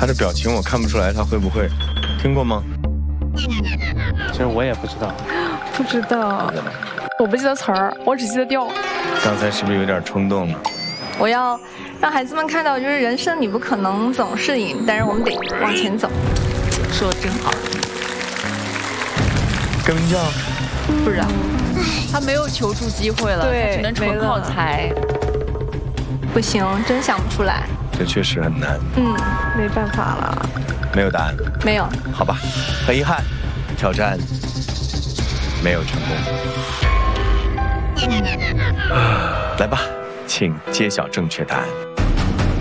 他的表情我看不出来他会不会，听过吗？ 其实我也不知道。 不知道，我不记得词儿，我只记得调。 刚才是不是有点冲动了？ 我要让孩子们看到，就是人生你不可能总是赢，但是我们得往前走。 说的真好。 跟名叫？ 不知道，他没有求助机会了， 对， 他只能纯靠猜。 不行，真想不出来。 这确实很难。 没办法了。 没有答案？ 没有。 好吧，很遗憾，挑战没有成功。来吧，请揭晓正确答案。